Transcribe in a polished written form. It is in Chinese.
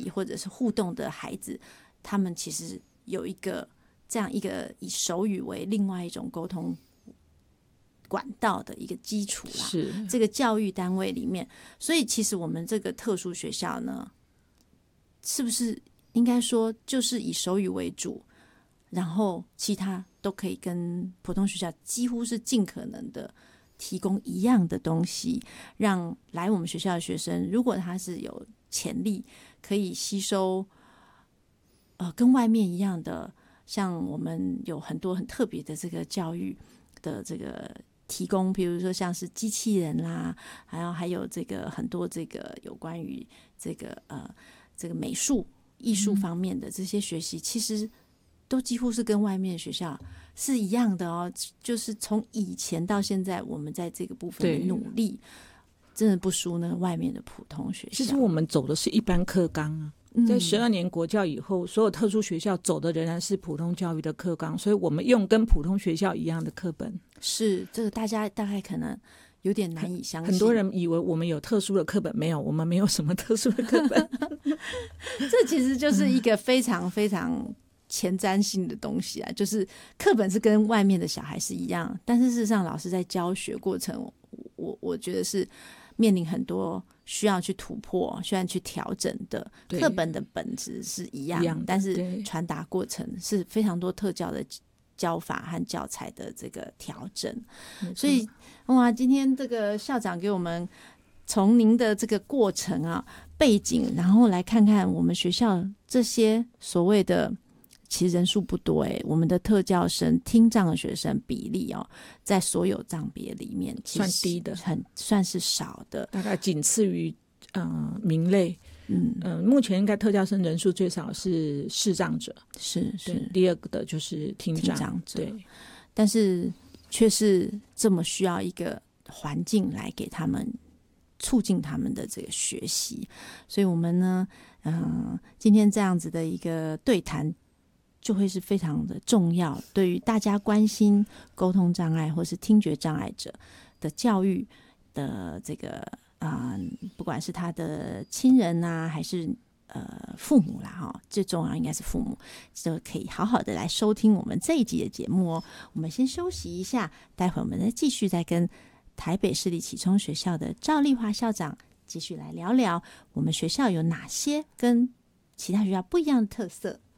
或者是互动的孩子，他们其实有一个这样一个以手语为另外一种沟通管道的一个基础啦， 是这个教育单位里面，所以其实我们这个特殊学校呢，是不是应该说就是以手语为主，然后其他都可以跟普通学校几乎是尽可能的提供一样的东西，让来我们学校的学生，如果他是有潜力可以吸收跟外面一样的，像我们有很多很特别的这个教育的这个提供，比如说像是机器人啦，还有这个很多这个有关于这个美术艺术方面的这些学习，其实都几乎是跟外面的学校是一样的哦。就是从以前到现在，我们在这个部分的努力，真的不输那个外面的普通学校。 其实我们走的是一般课纲啊。在12年国教以后，所有特殊学校走的仍然是普通教育的课纲，所以我们用跟普通学校一样的课本。 是这个大家大概可能有点难以相信， 很多人以为我们有特殊的课本，没有，我们没有什么特殊的课本。 这其实就是一个非常非常前瞻性的东西啊，就是课本是跟外面的小孩是一样，但是事实上老师在教学过程，我觉得是面临很多需要去突破、需要去调整的。课本的本质是一样，但是传达过程是非常多特教的教法和教材的这个调整。所以哇，今天这个校长给我们从您的这个过程啊背景，然后来看看我们学校这些所谓的，其实人数不多我们的特教生听障的学生比例在所有障别里面其实算低的， 算是少的， 大概仅次于民类。目前应该特教生人数最少是视障者， 是第二个的就是听障者，对， 但是却是这么需要一个环境来给他们促进他们的这个学习。所以我们呢今天这样子的一个对谈就会是非常的重要，对于大家关心沟通障碍或是听觉障碍者的教育的这个不管是他的亲人啊还是父母啦最重要应该是父母，就可以好好的来收听我们这一集的节目哦。我们先休息一下，待会我们再继续再跟台北市立启聪学校的赵丽华校长继续来聊聊我们学校有哪些跟其他学校不一样的特色。